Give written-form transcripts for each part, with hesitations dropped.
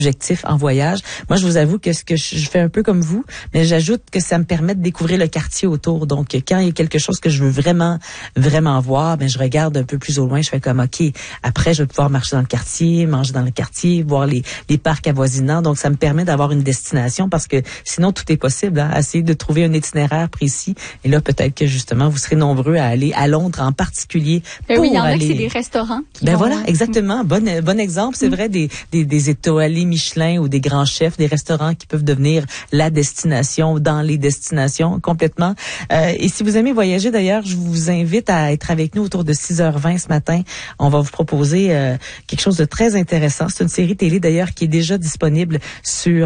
objectif en voyage. Moi, je vous avoue que je fais un peu comme vous, mais j'ajoute que ça me permet de découvrir le quartier autour. Donc, quand il y a quelque chose que je veux vraiment voir, je regarde un peu plus au loin. Je fais comme, OK, après, je vais pouvoir marcher dans le quartier, manger dans le quartier, voir les parcs avoisinants. Donc, ça me permet d'avoir une destination parce que sinon, tout est possible. Essayer de trouver un itinéraire précis. Et là, peut-être que justement, vous serez nombreux à aller à Londres en particulier. Oui, il y en a que c'est des restaurants. Voilà, exactement. Bon exemple. C'est vrai, des étoilés Michelin ou des grands chefs, des restaurants qui peuvent devenir la destination dans les destinations complètement. Et si vous aimez voyager d'ailleurs, je vous invite à être avec nous autour de 6h20 ce matin. On va vous proposer quelque chose de très intéressant. C'est une série télé d'ailleurs qui est déjà disponible sur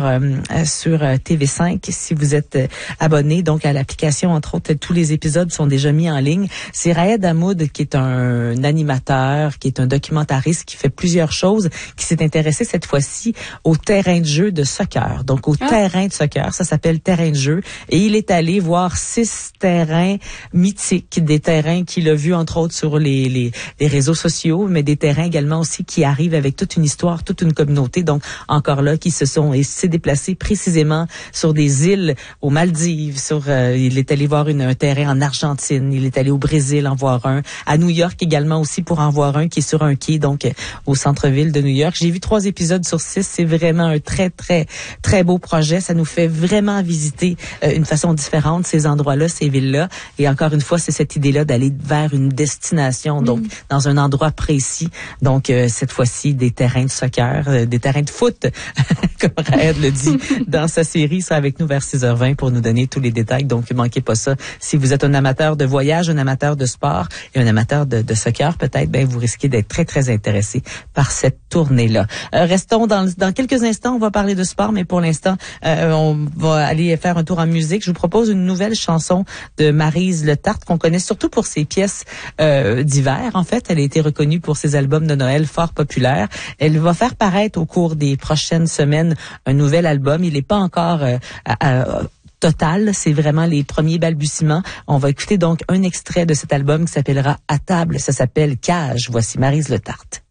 TV5 si vous êtes abonné donc à l'application. Entre autres, tous les épisodes sont déjà mis en ligne. C'est Raed Hamoud qui est un animateur, qui est un documentariste, qui fait plusieurs choses, qui s'est intéressé cette fois-ci au terrain de jeu de soccer. Donc, au terrain de soccer, ça s'appelle terrain de jeu. Et il est allé voir 6 terrains mythiques, des terrains qu'il a vus, entre autres, sur les réseaux sociaux, mais des terrains également aussi qui arrivent avec toute une histoire, toute une communauté. Donc, encore là, qui s'est déplacé précisément sur des îles aux Maldives, il est allé voir un terrain en Argentine, il est allé au Brésil en voir un, à New York également aussi pour en voir un qui est sur un quai, donc au centre-ville de New York. J'ai vu 3 épisodes sur 6. C'est vraiment un très, très, très beau projet. Ça nous fait vraiment visiter une façon différente ces endroits-là, ces villes-là. Et encore une fois, c'est cette idée-là d'aller vers une destination, donc dans un endroit précis. Donc, cette fois-ci, des terrains de soccer, des terrains de foot, comme Raed le dit dans sa série. Il sera avec nous vers 6h20 pour nous donner tous les détails. Donc, ne manquez pas ça. Si vous êtes un amateur de voyage, un amateur de sport et un amateur de soccer, peut-être, vous risquez d'être très, très intéressé par cette tournée-là. Restons dans quelques instants, on va parler de sport, mais pour l'instant, on va aller faire un tour en musique. Je vous propose une nouvelle chanson de Maryse Le Tart, qu'on connaît surtout pour ses pièces d'hiver. En fait, elle a été reconnue pour ses albums de Noël fort populaires. Elle va faire paraître au cours des prochaines semaines un nouvel album. Il n'est pas encore total, c'est vraiment les premiers balbutiements. On va écouter donc un extrait de cet album qui s'appellera À table. Ça s'appelle Cage. Voici Maryse Le Tart.